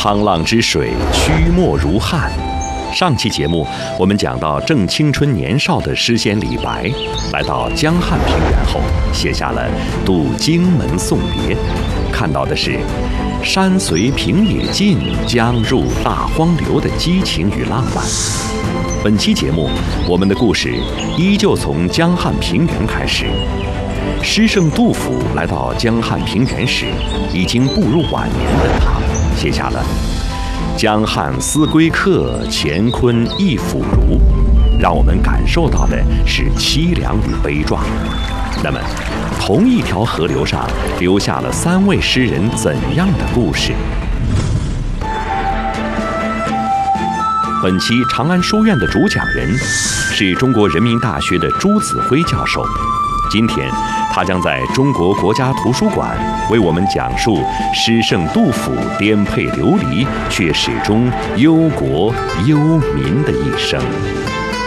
沧浪之水，曲墨如汉。上期节目我们讲到，正青春年少的诗仙李白，来到江汉平原后，写下了《渡荆门送别》，看到的是山随平野尽，江入大荒流的激情与浪漫。本期节目，我们的故事依旧从江汉平原开始。诗圣杜甫来到江汉平原时，已经步入晚年的他，写下了江汉思归客，乾坤亦复如，让我们感受到的是凄凉与悲壮。那么，同一条河流上留下了3位诗人怎样的故事？本期长安书院的主讲人是中国人民大学的朱子辉教授。今天，他将在中国国家图书馆为我们讲述诗圣杜甫颠沛流离却始终忧国忧民的一生。